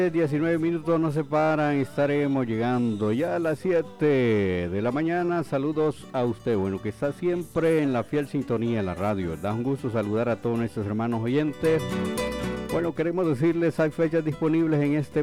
19 minutos nos separan, estaremos llegando ya a las 7 de la mañana. Saludos a usted, bueno, que está siempre en la fiel sintonía de la radio. Da un gusto saludar a todos nuestros hermanos oyentes. Bueno, queremos decirles, hay fechas disponibles en este